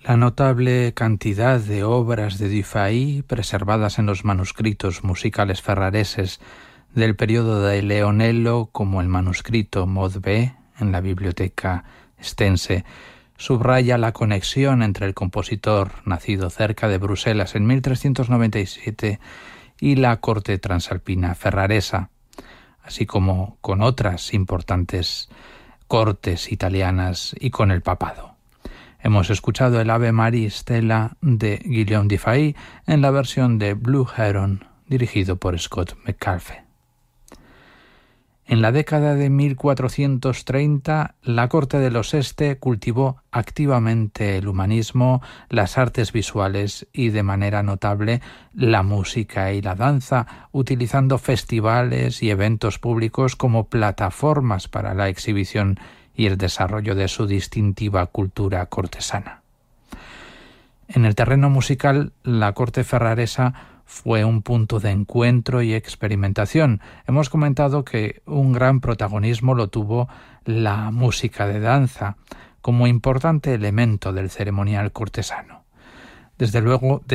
La notable cantidad de obras de Dufay preservadas en los manuscritos musicales ferrareses del periodo de Leonello, como el manuscrito Mod B en la Biblioteca Estense, subraya la conexión entre el compositor nacido cerca de Bruselas en 1397 y la corte transalpina ferraresa, así como con otras importantes cortes italianas y con el papado. Hemos escuchado el Ave Maria Stella de Guillaume Dufay en la versión de Blue Heron, dirigido por Scott McCarthy. En la década de 1430, la corte de los Este cultivó activamente el humanismo, las artes visuales y, de manera notable, la música y la danza, utilizando festivales y eventos públicos como plataformas para la exhibición y el desarrollo de su distintiva cultura cortesana. En el terreno musical, la corte ferraresa fue un punto de encuentro y experimentación. Hemos comentado que un gran protagonismo lo tuvo la música de danza como importante elemento del ceremonial cortesano. Desde luego,